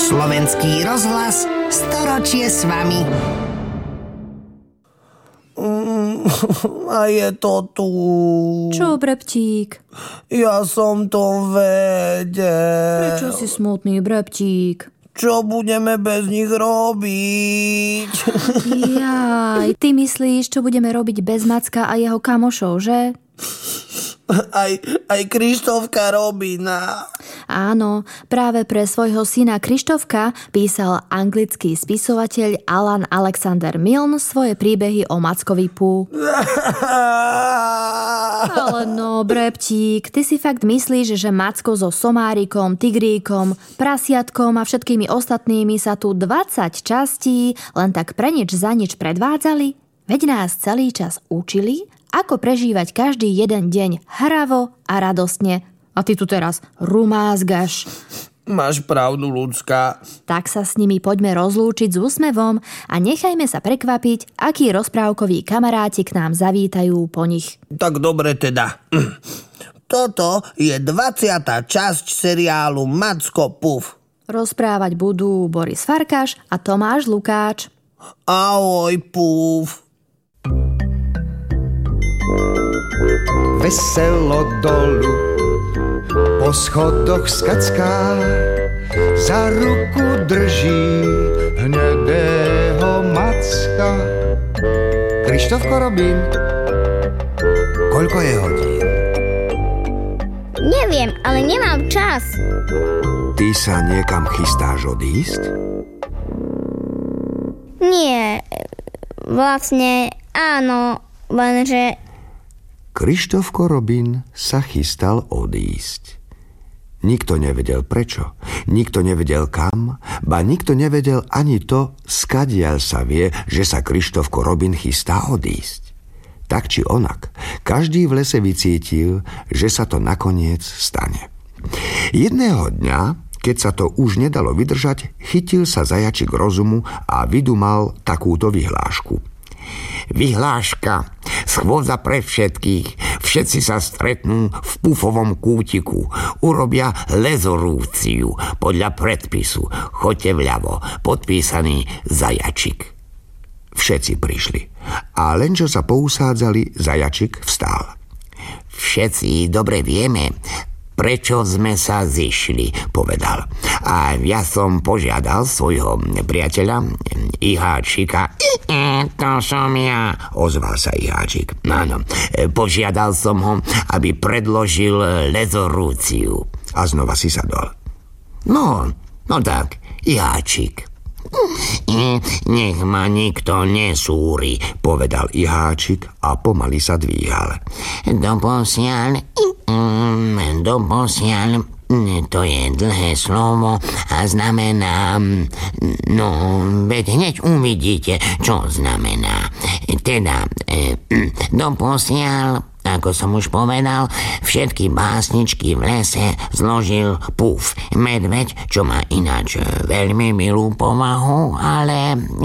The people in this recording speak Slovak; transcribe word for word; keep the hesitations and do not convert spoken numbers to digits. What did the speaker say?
Slovenský rozhlas, storočie s vami. Mm, a je to tu. Čo, Breptík? Ja som to vedel. Prečo si smutný, Breptík? Čo budeme bez nich robiť? Jaj, ty myslíš, čo budeme robiť bez Macka a jeho kamošov, že? Aj, aj Krištofka Robina. Áno, práve pre svojho syna Krištofka písal anglický spisovateľ Alan Alexander Milne svoje príbehy o Mackovi Pú. Ale no, Breptík, ty si fakt myslíš, že Macko so somárikom, tigríkom, prasiatkom a všetkými ostatnými sa tu dvadsať častí len tak pre nič za nič predvádzali? Veď nás celý čas učili, ako prežívať každý jeden deň hravo a radostne. A ty tu teraz rumázgaš. Máš pravdu, ľudská. Tak sa s nimi poďme rozlúčiť s úsmevom a nechajme sa prekvapiť, akí rozprávkoví kamaráti k nám zavítajú po nich. Tak dobre teda. Toto je dvadsiata časť seriálu Macko Puf. Rozprávať budú Boris Farkaš a Tomáš Lukáč. Ahoj, Puf. Veselo dolu po schodoch skacká, za ruku drží hnedého Macka. Krištofko Robin, koľko je hodín? Neviem, ale nemám čas. Ty sa niekam chystáš odísť? Nie, vlastne áno, lenže... Krištofko Robin sa chystal odísť. Nikto nevedel prečo, nikto nevedel kam, ba nikto nevedel ani to, skadiaľ sa vie, že sa Krištofko Robin chystá odísť. Tak či onak, každý v lese vycítil, že sa to nakoniec stane. Jedného dňa, keď sa to už nedalo vydržať, chytil sa zajačik rozumu a vydumal takúto vyhlášku. Vyhláška, schôdza pre všetkých, všetci sa stretnú v pufovom kútiku, urobia lezorúciu podľa predpisu, choďte vľavo, podpísaný Zajačik. Všetci prišli a len čo sa pousádzali, Zajačik vstal. Všetci dobre vieme, prečo sme sa zišli, povedal. A ja som požiadal svojho priateľa Iháčika. E, to som ja, ozval sa Iháčik. Áno, požiadal som ho, aby predložil lezorúciu. A znova si sadol. No, no tak, Iháčik. E, nech ma nikto nesúri, povedal Iháčik a pomaly sa dvíhal. Doposiaľ, mm, doposiaľ, to je dlhé slovo a znamená... No, veď hneď uvidíte, čo znamená. Teda, e, doposiaľ, ako som už povedal, všetky básničky v lese zložil Puf, medveď, čo má ináč veľmi milú povahu, ale